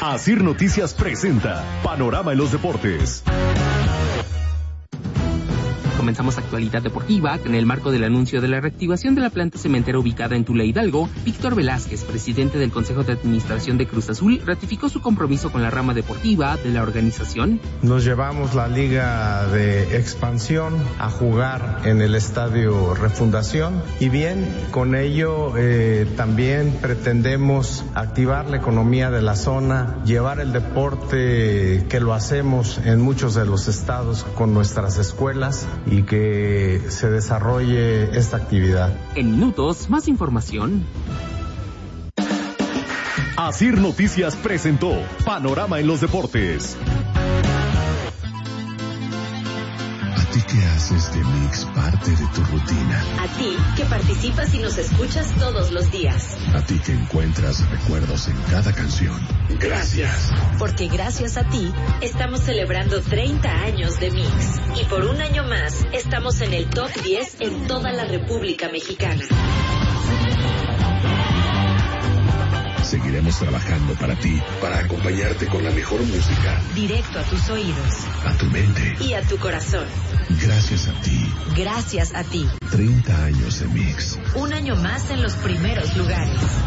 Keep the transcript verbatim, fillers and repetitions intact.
Asir Noticias presenta Panorama en los Deportes. Comenzamos actualidad deportiva en el marco del anuncio de la reactivación de la planta cementera ubicada en Tula Hidalgo. Víctor Velázquez, presidente del Consejo de Administración de Cruz Azul, ratificó su compromiso con la rama deportiva de la organización. Nos llevamos la Liga de Expansión a jugar en el Estadio Refundación y bien, con ello eh, también pretendemos activar la economía de la zona, llevar el deporte que lo hacemos en muchos de los estados con nuestras escuelas y que se desarrolle esta actividad. En minutos, más información. Asir Noticias presentó Panorama en los Deportes. ¿A ti que haces de Mix parte de tu rutina? A ti que participas y nos escuchas todos los días. A ti que encuentras recuerdos en cada canción. Gracias. Porque gracias a ti estamos celebrando treinta años de Mix. Y por un año más estamos en el top diez en toda la República Mexicana. Seguiremos trabajando para ti, para acompañarte con la mejor música. Directo a tus oídos. A tu mente. Y a tu corazón. Gracias a ti. Gracias a ti. treinta años de Mix. Un año más en los primeros lugares.